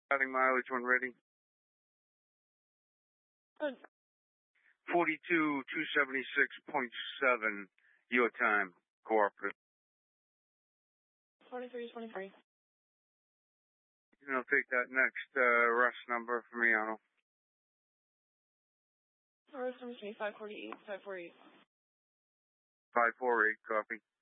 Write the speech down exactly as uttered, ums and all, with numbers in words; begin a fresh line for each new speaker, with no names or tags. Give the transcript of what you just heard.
Starting mileage when ready.
Good.
forty-two two seventy-six point seven, your time, cooperative.
forty-three twenty-three.
And I'll take that next uh, rush number from Miano.
Rush number to me, five forty-eight, five forty-eight.
five four eight, copy.